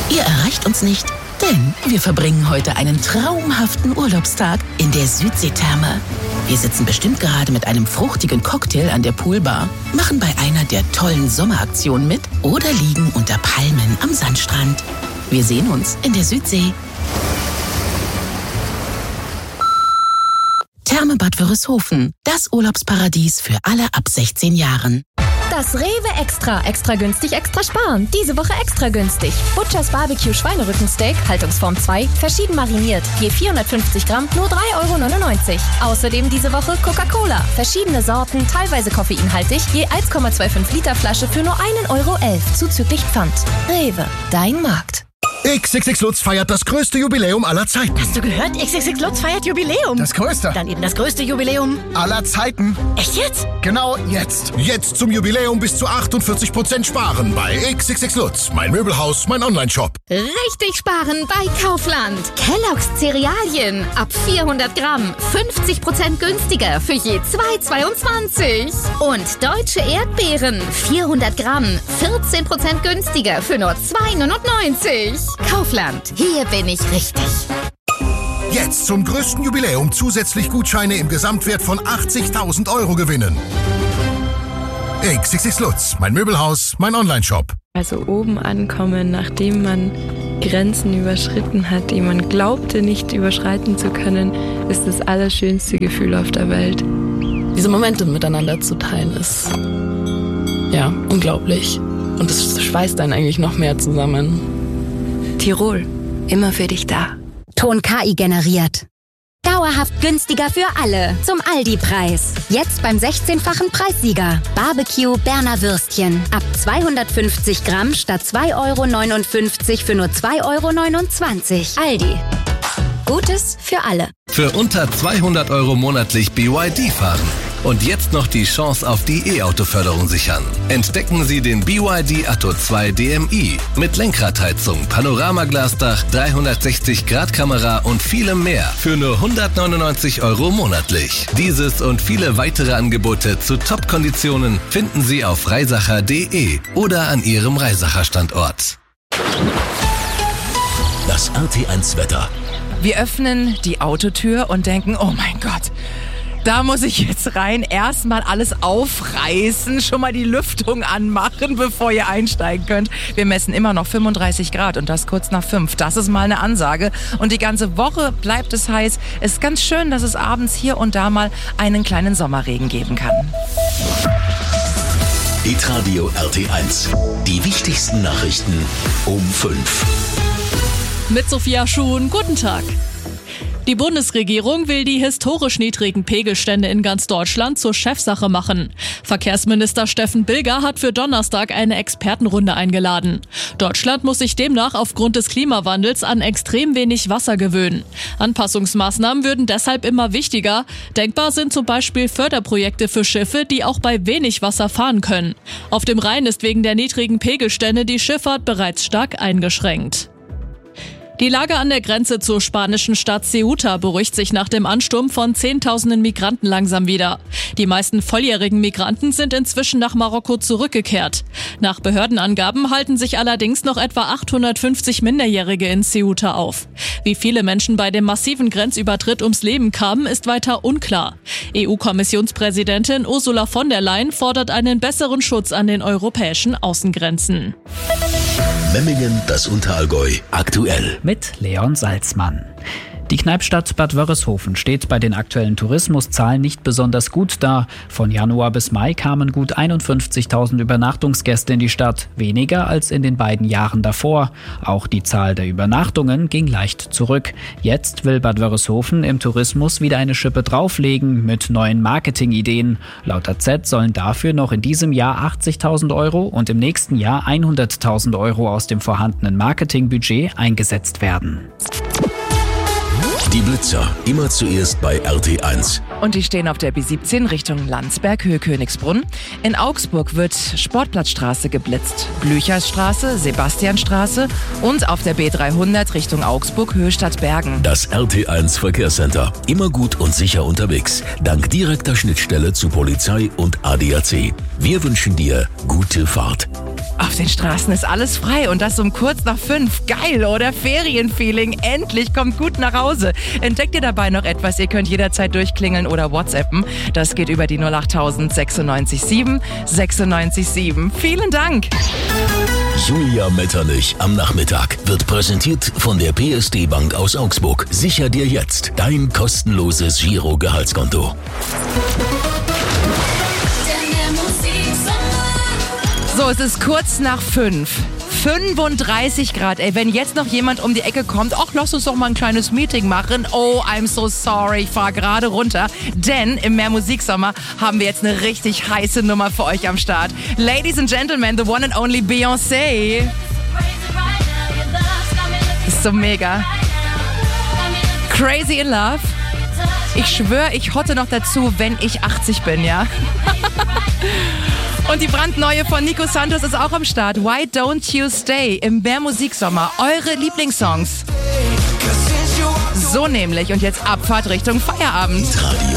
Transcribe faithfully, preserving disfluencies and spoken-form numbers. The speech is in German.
Ihr erreicht uns nicht, denn wir verbringen heute einen traumhaften Urlaubstag in der Südseetherme. Wir sitzen bestimmt gerade mit einem fruchtigen Cocktail an der Poolbar, machen bei einer der tollen Sommeraktionen mit oder liegen unter Palmen am Sandstrand. Wir sehen uns in der Südsee. Therme Bad Wörishofen, das Urlaubsparadies für alle ab sechzehn Jahren. Das Rewe Extra. Extra günstig, extra sparen. Diese Woche extra günstig. Butchers Barbecue Schweinerückensteak, Haltungsform zwei, verschieden mariniert. Je vierhundertfünfzig Gramm, nur drei Euro neunundneunzig. Außerdem diese Woche Coca-Cola. Verschiedene Sorten, teilweise koffeinhaltig, je eins Komma fünfundzwanzig Liter Flasche für nur ein Euro elf, zuzüglich Pfand. Rewe, dein Markt. X X X Lutz feiert das größte Jubiläum aller Zeiten. Hast du gehört? X X X Lutz feiert Jubiläum. Das größte. Dann eben das größte Jubiläum aller Zeiten. Echt jetzt? Genau jetzt. Jetzt zum Jubiläum bis zu achtundvierzig Prozent sparen bei X X X Lutz. Mein Möbelhaus, mein Online-Shop. Richtig sparen bei Kaufland. Kellogg's Cerealien ab vierhundert Gramm. fünfzig Prozent günstiger für je zwei Euro zweiundzwanzig. Und deutsche Erdbeeren. vierhundert Gramm. vierzehn Prozent günstiger für nur zwei Euro neunundneunzig. Kaufland, hier bin ich richtig. Jetzt zum größten Jubiläum zusätzlich Gutscheine im Gesamtwert von achtzigtausend Euro gewinnen. X X X Lutz, mein Möbelhaus, mein Online-Shop. Also oben ankommen, nachdem man Grenzen überschritten hat, die man glaubte nicht überschreiten zu können, ist das allerschönste Gefühl auf der Welt. Diese Momente miteinander zu teilen ist, ja, unglaublich. Und es schweißt einen eigentlich noch mehr zusammen. Tirol, immer für dich da. Ton K I generiert. Dauerhaft günstiger für alle. Zum Aldi-Preis. Jetzt beim sechzehnfachen Preissieger. Barbecue Berner Würstchen. Ab zweihundertfünfzig Gramm statt zwei Euro neunundfünfzig für nur zwei Euro neunundzwanzig. Aldi. Gutes für alle. Für unter zweihundert Euro monatlich B Y D fahren. Und jetzt noch die Chance auf die E-Auto-Förderung sichern. Entdecken Sie den B Y D Atto zwei D M i mit Lenkradheizung, Panoramaglasdach, dreihundertsechzig Grad Kamera und vielem mehr für nur hundertneunundneunzig Euro monatlich. Dieses und viele weitere Angebote zu Top-Konditionen finden Sie auf reisacher punkt de oder an Ihrem Reisacher-Standort. Das R T eins Wetter. Wir öffnen die Autotür und denken, oh mein Gott, da muss ich jetzt rein, erstmal alles aufreißen, schon mal die Lüftung anmachen, bevor ihr einsteigen könnt. Wir messen immer noch fünfunddreißig Grad und das kurz nach fünf. Das ist mal eine Ansage. Und die ganze Woche bleibt es heiß. Es ist ganz schön, dass es abends hier und da mal einen kleinen Sommerregen geben kann. Hitradio R T eins. Die wichtigsten Nachrichten um fünf. Mit Sophia Schuhn, guten Tag. Die Bundesregierung will die historisch niedrigen Pegelstände in ganz Deutschland zur Chefsache machen. Verkehrsminister Steffen Bilger hat für Donnerstag eine Expertenrunde eingeladen. Deutschland muss sich demnach aufgrund des Klimawandels an extrem wenig Wasser gewöhnen. Anpassungsmaßnahmen würden deshalb immer wichtiger. Denkbar sind zum Beispiel Förderprojekte für Schiffe, die auch bei wenig Wasser fahren können. Auf dem Rhein ist wegen der niedrigen Pegelstände die Schifffahrt bereits stark eingeschränkt. Die Lage an der Grenze zur spanischen Stadt Ceuta beruhigt sich nach dem Ansturm von Zehntausenden Migranten langsam wieder. Die meisten volljährigen Migranten sind inzwischen nach Marokko zurückgekehrt. Nach Behördenangaben halten sich allerdings noch etwa achthundertfünfzig Minderjährige in Ceuta auf. Wie viele Menschen bei dem massiven Grenzübertritt ums Leben kamen, ist weiter unklar. E U-Kommissionspräsidentin Ursula von der Leyen fordert einen besseren Schutz an den europäischen Außengrenzen. Memmingen, das Unterallgäu, aktuell. Mit Leon Salzmann. Die Kneipstadt Bad Wörishofen steht bei den aktuellen Tourismuszahlen nicht besonders gut da. Von Januar bis Mai kamen gut einundfünfzigtausend Übernachtungsgäste in die Stadt, weniger als in den beiden Jahren davor. Auch die Zahl der Übernachtungen ging leicht zurück. Jetzt will Bad Wörishofen im Tourismus wieder eine Schippe drauflegen mit neuen Marketingideen. Laut A Z sollen dafür noch in diesem Jahr achtzigtausend Euro und im nächsten Jahr hunderttausend Euro aus dem vorhandenen Marketingbudget eingesetzt werden. Die Blitzer, immer zuerst bei R T eins. Und die stehen auf der B siebzehn Richtung Landsberg, Höhe Königsbrunn. In Augsburg wird Sportplatzstraße geblitzt, Blücherstraße, Sebastianstraße und auf der B dreihundert Richtung Augsburg, Höhe Stadtbergen. Das R T eins Verkehrscenter. Immer gut und sicher unterwegs. Dank direkter Schnittstelle zu Polizei und A D A C. Wir wünschen dir gute Fahrt. Auf den Straßen ist alles frei und das um kurz nach fünf. Geil, oder? Ferienfeeling. Endlich kommt gut nach Hause. Entdeckt ihr dabei noch etwas? Ihr könnt jederzeit durchklingeln oder WhatsAppen. Das geht über die null acht tausend sechsundneunzig sieben sechsundneunzig sieben. Vielen Dank. Julia Metternich am Nachmittag wird präsentiert von der P S D Bank aus Augsburg. Sicher dir jetzt dein kostenloses Giro-Gehaltskonto. So, es ist kurz nach fünf. fünfunddreißig Grad, ey, wenn jetzt noch jemand um die Ecke kommt, ach, lass uns doch mal ein kleines Meeting machen. Oh, I'm so sorry, ich fahr gerade runter. Denn im Mehr Musiksommer haben wir jetzt eine richtig heiße Nummer für euch am Start. Ladies and Gentlemen, the one and only Beyoncé. Ist so mega. Crazy in Love. Ich schwöre, ich hotte noch dazu, wenn ich achtzig bin, ja? Und die brandneue von Nico Santos ist auch am Start. Why Don't You Stay im Mehr Musiksommer. Eure Lieblingssongs. So nämlich. Und jetzt Abfahrt Richtung Feierabend. Radio